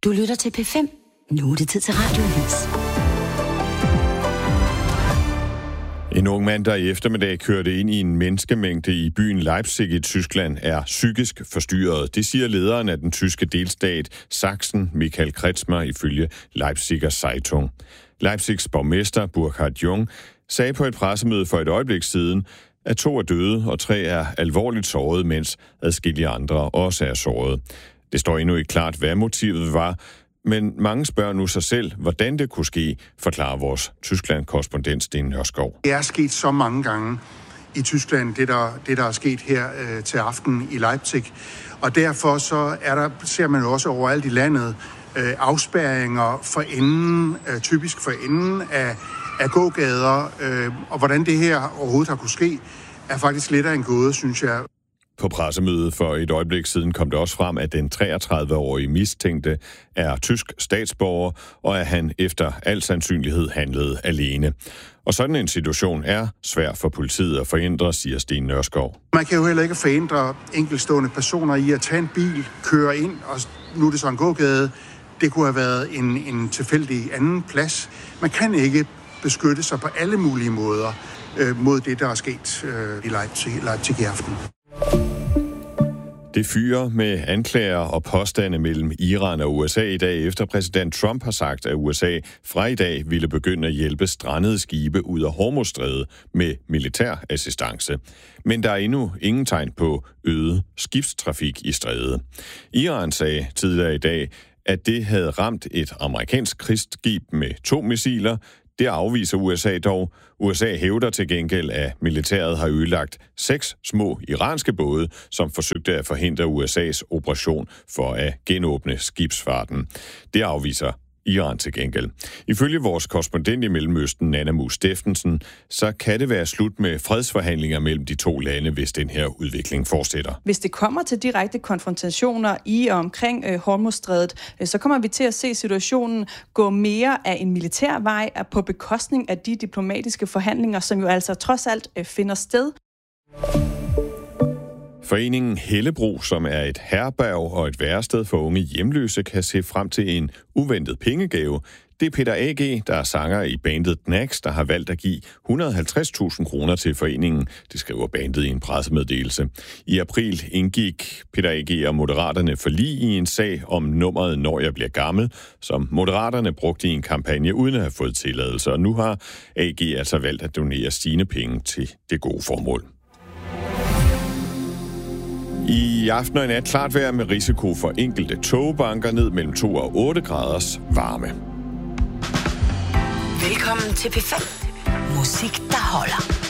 Du lytter til P5. Nu er det tid til Radioavis. En ung mand, der i eftermiddag kørte ind i en menneskemængde i byen Leipzig i Tyskland, er psykisk forstyrret. Det siger lederen af den tyske delstat Sachsen, Michael Kretschmer, ifølge Leipziger Zeitung. Leipzigs borgmester Burkhard Jung sagde på et pressemøde for et øjeblik siden, at 2 er døde og 3 er alvorligt såret, mens adskillige andre også er såret. Det står endnu ikke klart, hvad motivet var, men mange spørger nu sig selv, hvordan det kunne ske, forklarer vores Tyskland-korrespondent Sten Nørskov. Det er sket så mange gange i Tyskland, det der er sket her til aften i Leipzig. Og derfor så ser man jo også overalt i landet afspærringer for enden, typisk for enden af gågader. Og hvordan det her overhovedet har kunne ske, er faktisk lidt af en gåde, synes jeg. På pressemødet for et øjeblik siden kom det også frem, at den 33-årige mistænkte er tysk statsborger, og at han efter al sandsynlighed handlede alene. Og sådan en situation er svær for politiet at forhindre, siger Sten Nørskov. Man kan jo heller ikke forhindre enkeltstående personer i at tage en bil, køre ind, og nu er det så en gågade. Det kunne have været en tilfældig anden plads. Man kan ikke beskytte sig på alle mulige måder mod det, der er sket i Leipzig i aften. Det fyrer med anklager og påstande mellem Iran og USA i dag, efter præsident Trump har sagt, at USA fra i dag ville begynde at hjælpe strandede skibe ud af Hormuzstrædet med militær assistance. Men der er endnu ingen tegn på øget skibstrafik i strædet. Iran sagde tidligere i dag, at det havde ramt et amerikansk krigsskib med 2 missiler. Det afviser USA dog. USA hævder til gengæld, at militæret har ødelagt 6 små iranske både, som forsøgte at forhindre USA's operation for at genåbne skibsfarten. Det afviser Iran til gengæld. Ifølge vores korrespondent i Mellemøsten, Nanna Mus Steffensen, så kan det være slut med fredsforhandlinger mellem de 2 lande, hvis den her udvikling fortsætter. Hvis det kommer til direkte konfrontationer i og omkring Hormuzstrædet, så kommer vi til at se situationen gå mere af en militær vej på bekostning af de diplomatiske forhandlinger, som jo altså trods alt finder sted. Foreningen Hellebro, som er et herberg og et værested for unge hjemløse, kan se frem til en uventet pengegave. Det er Peter A.G., der er sanger i bandet Knacks, der har valgt at give 150.000 kroner til foreningen. Det skriver bandet i en pressemeddelelse. I april indgik Peter A.G. og Moderaterne forlig i en sag om nummeret Når jeg bliver gammel, som Moderaterne brugte i en kampagne uden at have fået tilladelse. Og nu har A.G. altså valgt at donere sine penge til det gode formål. I aften og i nat klart vejr med risiko for enkelte togbanker ned mellem 2 og 8 graders varme. Velkommen til P5. Musik, der holder.